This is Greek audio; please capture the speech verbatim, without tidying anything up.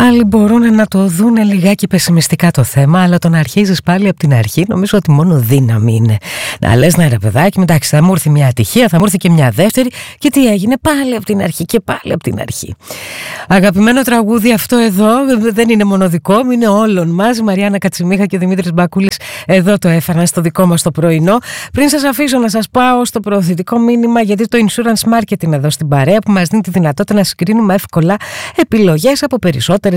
Άλλοι μπορούν να το δουν λιγάκι πεσημιστικά το θέμα, αλλά το να αρχίζεις πάλι από την αρχή νομίζω ότι μόνο δύναμη είναι. Να λες, ναι ρε παιδάκι, εντάξει, θα μου έρθει μια ατυχία, θα μου έρθει και μια δεύτερη, και τι έγινε, πάλι από την αρχή και πάλι από την αρχή. Αγαπημένο τραγούδι αυτό εδώ, δεν είναι μόνο δικό μου, είναι όλων μας. Η Μαριάννα Κατσιμίχα και ο Δημήτρης Μπακούλης εδώ το έφεραν στο δικό μας το πρωινό. Πριν σας αφήσω να σας πάω στο προωθητικό μήνυμα, γιατί το Insurance Market είναι εδώ στην παρέα, που μας δίνει τη δυνατότητα να συγκρίνουμε εύκολα επιλογές από περισσότερες